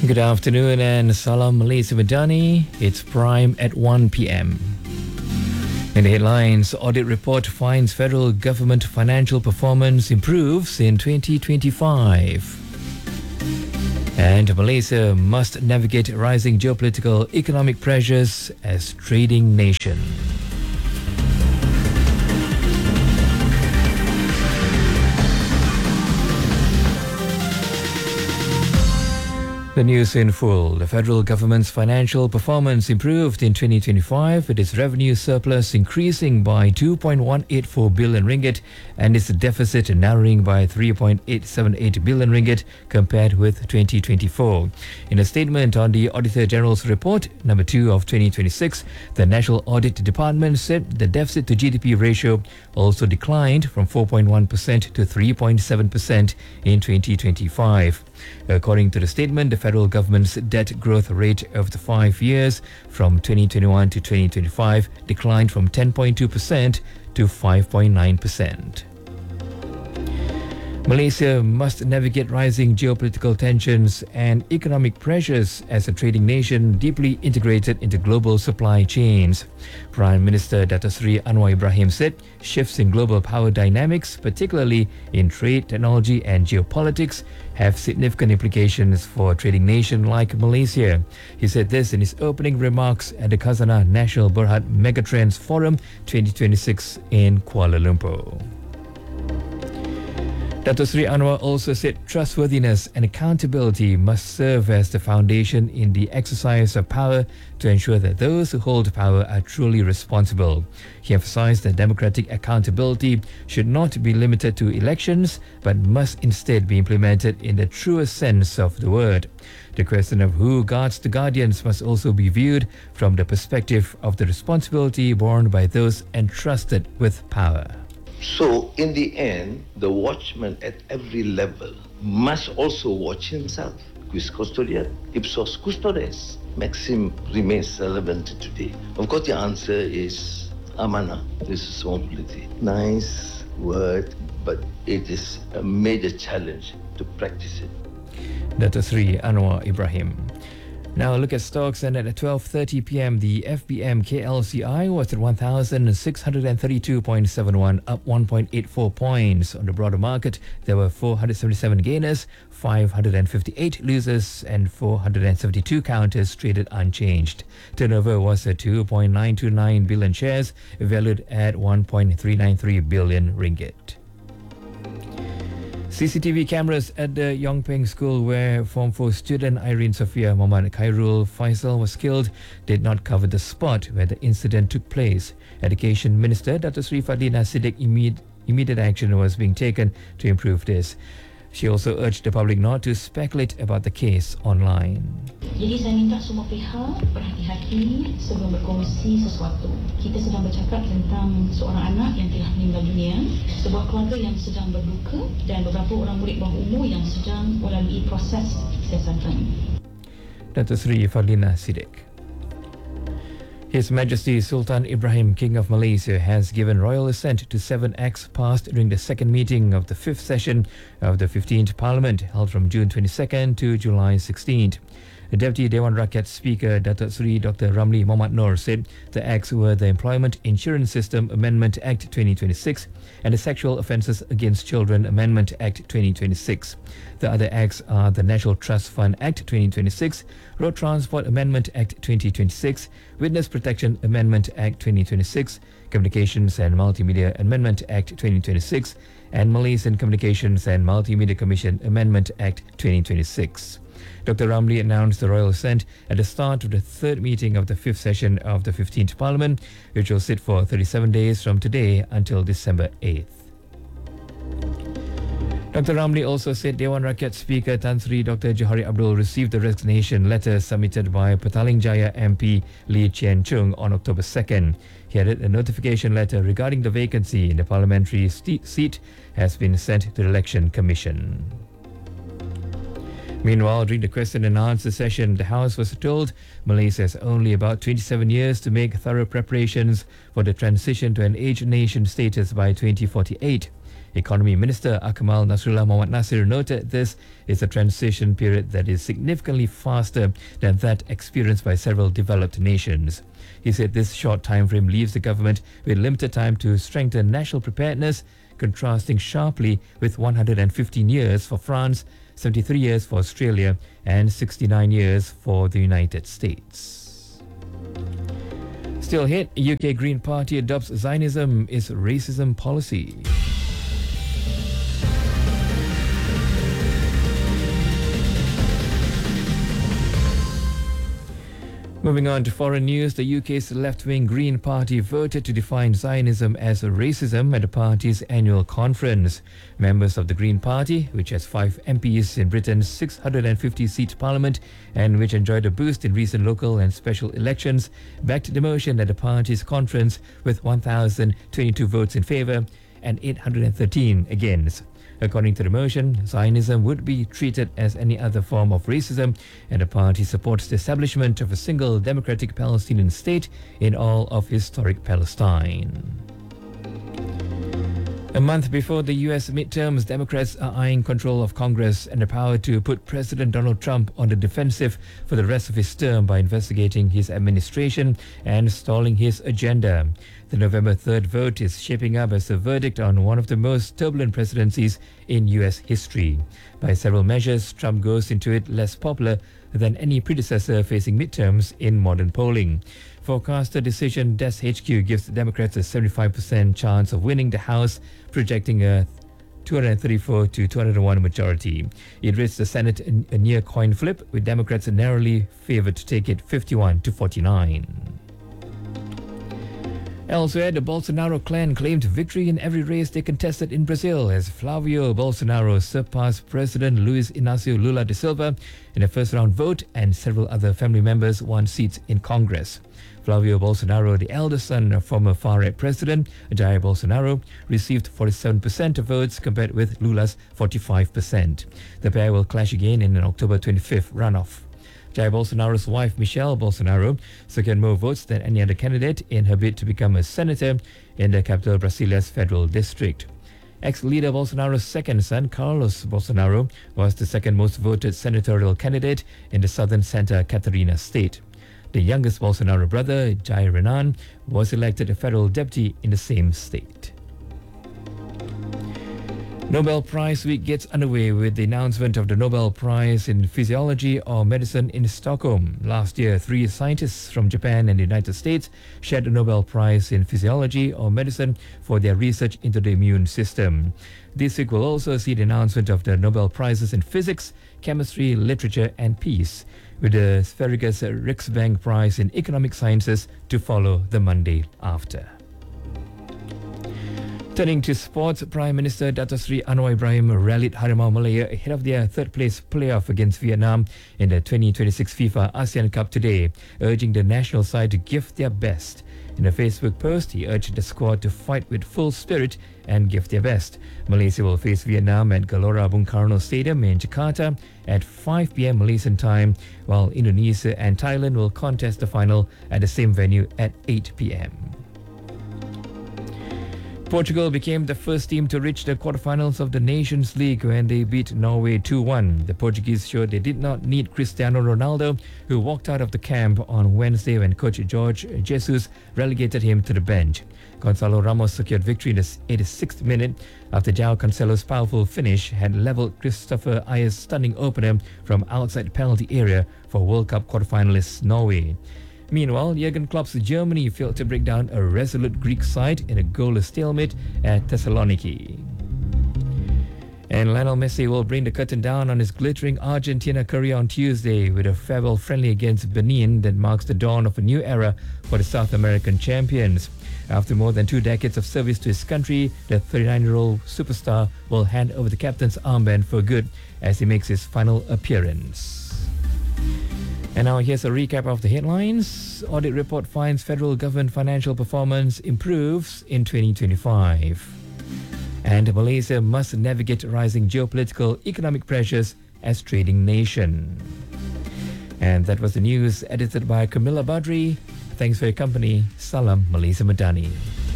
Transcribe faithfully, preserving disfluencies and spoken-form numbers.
Good afternoon and Salam Malaysia Madani. It's Prime at one p.m. In the headlines, audit report finds federal government financial performance improves in twenty twenty-five. And Malaysia must navigate rising geopolitical economic pressures as trading nation. The news in full. The federal government's financial performance improved in twenty twenty-five, with its revenue surplus increasing by two point one eight four billion ringgit and its deficit narrowing by three point eight seven eight billion ringgit compared with twenty twenty-four. In a statement on the Auditor General's report, number two of twenty twenty-six, the National Audit Department said the deficit to G D P ratio also declined from four point one percent to three point seven percent in twenty twenty-five. According to the statement, the federal government's debt growth rate over the five years from twenty twenty-one to twenty twenty-five declined from ten point two percent to five point nine percent. Malaysia must navigate rising geopolitical tensions and economic pressures as a trading nation deeply integrated into global supply chains. Prime Minister Dato' Sri Anwar Ibrahim said shifts in global power dynamics, particularly in trade, technology and geopolitics, have significant implications for a trading nation like Malaysia. He said this in his opening remarks at the Khazanah National Berhad Megatrends Forum twenty twenty-six in Kuala Lumpur. Dato' Sri Anwar also said trustworthiness and accountability must serve as the foundation in the exercise of power to ensure that those who hold power are truly responsible. He emphasized that democratic accountability should not be limited to elections, but must instead be implemented in the truest sense of the word. The question of who guards the guardians must also be viewed from the perspective of the responsibility borne by those entrusted with power. So, in the end, the watchman at every level must also watch himself. Quis custodiet, ipsos custodes. Maxim remains relevant today. Of course, the answer is amanah, responsibility. Nice word, but it is a major challenge to practice it. Dato' Sri Anwar Ibrahim. Now look at stocks, and at twelve thirty p.m. the F B M K L C I was at one thousand six hundred thirty-two point seven one, up one point eight four points. On the broader market, there were four hundred seventy-seven gainers, five hundred fifty-eight losers and four hundred seventy-two counters traded unchanged. Turnover was at two point nine two nine billion shares, valued at one point three nine three billion ringgit. C C T V cameras at the Yongpeng School, where Form four student Irene Sophia Muhammad Khairul Faisal was killed, did not cover the spot where the incident took place. Education Minister Dato' Sri Fadlina Siddiq immediate, immediate action was being taken to improve this. She also urged the public not to speculate about the case online. Jadi saya minta semua pihak berhati-hati sebelum berkongsi sesuatu. Kita sedang bercakap tentang seorang anak yang telah meninggal dunia, sebuah keluarga yang sedang berduka dan beberapa orang murid bawah umur yang sedang melalui proses siasatan. Dato' Sri Fadlina Siddiq. His Majesty Sultan Ibrahim, King of Malaysia, has given royal assent to seven acts passed during the second meeting of the fifth session of the fifteenth Parliament, held from June twenty-second to July sixteenth. The Deputy Dewan Rakyat Speaker, Dato' Sri Doctor Ramli Mohamed Noor, said the acts were the Employment Insurance System Amendment Act twenty twenty-six and the Sexual Offences Against Children Amendment Act twenty twenty-six. The other acts are the National Trust Fund Act twenty twenty-six, Road Transport Amendment Act twenty twenty-six, Witness Protection Amendment Act twenty twenty-six, Communications and Multimedia Amendment Act twenty twenty-six, and Malaysian Communications and Multimedia Commission Amendment Act twenty twenty-six. Doctor Ramli announced the royal assent at the start of the third meeting of the fifth session of the fifteenth Parliament, which will sit for thirty-seven days from today until December eighth. Doctor Ramli also said Dewan Rakyat Speaker Tan Sri Doctor Johari Abdul received the resignation letter submitted by Petaling Jaya M P Lee Chien Chung on October second. He added a notification letter regarding the vacancy in the parliamentary seat has been sent to the Election Commission. Meanwhile, during the question and answer session, the House was told Malaysia has only about twenty-seven years to make thorough preparations for the transition to an aged nation status by twenty forty-eight. Economy Minister Akmal Nasrullah Mohammad Nasir noted this is a transition period that is significantly faster than that experienced by several developed nations. He said this short time frame leaves the government with limited time to strengthen national preparedness, contrasting sharply with one hundred fifteen years for France, seventy-three years for Australia, and sixty-nine years for the United States. Still hit, U K Green Party adopts Zionism is racism policy. Moving on to foreign news, the U K's left-wing Green Party voted to define Zionism as racism at the party's annual conference. Members of the Green Party, which has five M Ps in Britain's six hundred fifty seat parliament and which enjoyed a boost in recent local and special elections, backed the motion at the party's conference with one thousand twenty-two votes in favour and eight hundred thirteen against. According to the motion, Zionism would be treated as any other form of racism, and the party supports the establishment of a single democratic Palestinian state in all of historic Palestine. A month before the U S midterms, Democrats are eyeing control of Congress and the power to put President Donald Trump on the defensive for the rest of his term by investigating his administration and stalling his agenda. The November third vote is shaping up as a verdict on one of the most turbulent presidencies in U S history. By several measures, Trump goes into it less popular than any predecessor facing midterms in modern polling. Forecaster Decision Desk H Q gives the Democrats a seventy-five percent chance of winning the House, projecting a two hundred thirty-four to two hundred one majority. It rates the Senate a near coin flip, with Democrats narrowly favoured to take it fifty-one to forty-nine. Elsewhere, the Bolsonaro clan claimed victory in every race they contested in Brazil as Flavio Bolsonaro surpassed President Luiz Inácio Lula da Silva in a first-round vote, and several other family members won seats in Congress. Flavio Bolsonaro, the eldest son of former far-right president Jair Bolsonaro, received forty-seven percent of votes compared with Lula's forty-five percent. The pair will clash again in an October twenty-fifth runoff. Jair Bolsonaro's wife, Michelle Bolsonaro, secured more votes than any other candidate in her bid to become a senator in the capital Brasília's federal district. Ex-leader Bolsonaro's second son, Carlos Bolsonaro, was the second most voted senatorial candidate in the southern Santa Catarina state. The youngest Bolsonaro brother, Jair Renan, was elected a federal deputy in the same state. Nobel Prize Week gets underway with the announcement of the Nobel Prize in Physiology or Medicine in Stockholm. Last year, three scientists from Japan and the United States shared the Nobel Prize in Physiology or Medicine for their research into the immune system. This week will also see the announcement of the Nobel Prizes in Physics, Chemistry, Literature and Peace, with the Sveriges Riksbank Prize in Economic Sciences to follow the Monday after. Turning to sports, Prime Minister Dato Sri Anwar Ibrahim rallied Harimau Malaya ahead of their third-place playoff against Vietnam in the twenty twenty-six FIFA ASEAN Cup today, urging the national side to give their best. In a Facebook post, he urged the squad to fight with full spirit and give their best. Malaysia will face Vietnam at Gelora Bung Karno Stadium in Jakarta at five p.m. Malaysian time, while Indonesia and Thailand will contest the final at the same venue at eight p.m. Portugal became the first team to reach the quarterfinals of the Nations League when they beat Norway two one. The Portuguese showed they did not need Cristiano Ronaldo, who walked out of the camp on Wednesday when coach Jorge Jesus relegated him to the bench. Gonzalo Ramos secured victory in the eighty-sixth minute after João Cancelo's powerful finish had levelled Christopher Ayer's stunning opener from outside the penalty area for World Cup quarterfinalists Norway. Meanwhile, Jurgen Klopp's Germany failed to break down a resolute Greek side in a goalless stalemate at Thessaloniki. And Lionel Messi will bring the curtain down on his glittering Argentina career on Tuesday with a farewell friendly against Benin that marks the dawn of a new era for the South American champions. After more than two decades of service to his country, the thirty-nine-year-old superstar will hand over the captain's armband for good as he makes his final appearance. And now here's a recap of the headlines. Audit report finds federal government financial performance improves in twenty twenty-five. And Malaysia must navigate rising geopolitical economic pressures as trading nation. And that was the news edited by Camilla Badri. Thanks for your company. Salam Malaysia Madani.